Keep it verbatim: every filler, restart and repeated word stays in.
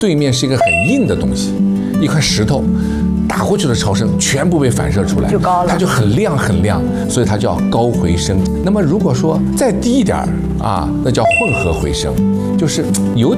对面是一个很硬的东西，一块石头。打过去的超声全部被反射出来， 就高了， 它就很亮很亮，所以它叫高回声。那么如果说再低一点啊，那叫混合回声，就是有